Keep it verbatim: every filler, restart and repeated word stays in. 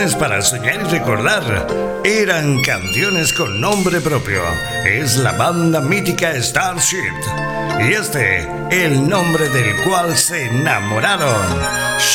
Canciones para soñar y recordar. Eran canciones con nombre propio. Es la banda mítica Starship. Y este, el nombre del cual se enamoraron.